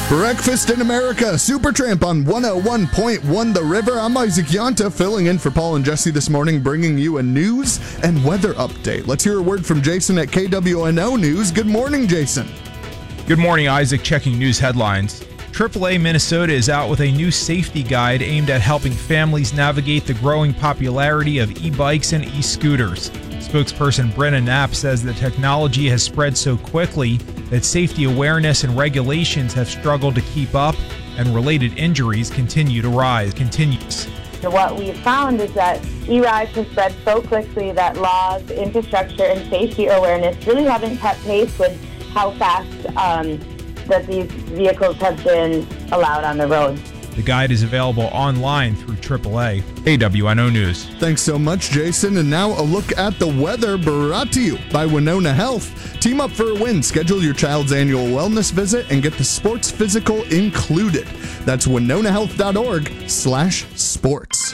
Breakfast in America, Supertramp on 101.1 The River. I'm Isaac Yanta, filling in for Paul and Jesse this morning, bringing you a news and weather update. Let's hear a word from Jason at KWNO News. Good morning, Jason. Good morning, Isaac. Checking news headlines. AAA Minnesota is out with a new safety guide aimed at helping families navigate the growing popularity of e-bikes and e-scooters. Spokesperson Brenna Knapp says the technology has spread so quickly that safety awareness and regulations have struggled to keep up, and related injuries continue to rise. What we've found is that e-rides have spread so quickly that laws, infrastructure, and safety awareness really haven't kept pace with how fast that these vehicles have been allowed on the road. The guide is available online through AAA. KWNO News. Thanks so much, Jason. And now a look at the weather brought to you by Winona Health. Team up for a win. Schedule your child's annual wellness visit and get the sports physical included. That's winonahealth.org/sports.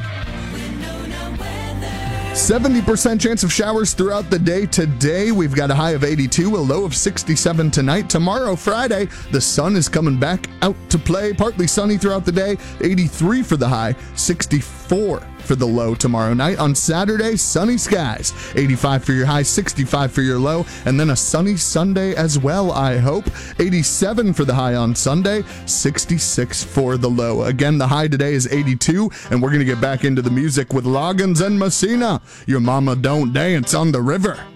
70% chance of showers throughout the day today. We've got a high of 82, a low of 67 tonight. Tomorrow, Friday, the sun is coming back out to play. Partly sunny throughout the day. 83 for the high, 64 for the low tomorrow night. On Saturday, sunny skies. 85 for your high, 65 for your low, and then a sunny Sunday as well, I hope. 87 for the high on Sunday, 66 for the low. Again, the high today is 82, and we're going to get back into the music with Loggins and Messina. Your mama don't dance on the river.